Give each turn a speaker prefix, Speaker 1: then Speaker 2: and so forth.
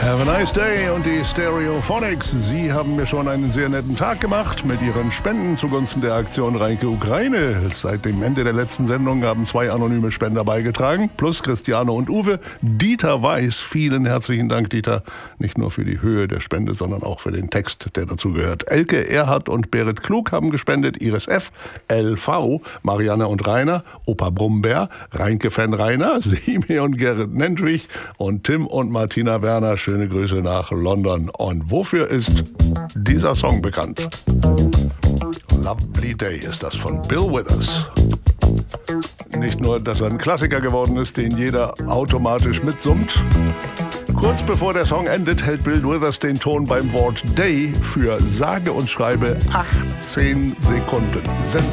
Speaker 1: Have a nice day und die Stereophonics. Sie haben mir schon einen sehr netten Tag gemacht mit Ihren Spenden zugunsten der Aktion Reinke Ukraine. Seit dem Ende der letzten Sendung haben 2 anonyme Spender beigetragen, plus Christiane und Uwe. Dieter Weiß, vielen herzlichen Dank, Dieter. Nicht nur für die Höhe der Spende, sondern auch für den Text, der dazu gehört. Elke Erhardt und Berit Klug haben gespendet, Iris F., LV, Marianne und Rainer, Opa Brumberg, Reinke-Fan Rainer, Simi und Gerrit Nendrich und Tim und Martina Werner. Schöne Grüße nach London. Und wofür ist dieser Song bekannt? Lovely Day ist das von Bill Withers. Nicht nur, dass er ein Klassiker geworden ist, den jeder automatisch mitsummt. Kurz bevor der Song endet, hält Bill Withers den Ton beim Wort Day für sage und schreibe 18 Sekunden. Sensationell.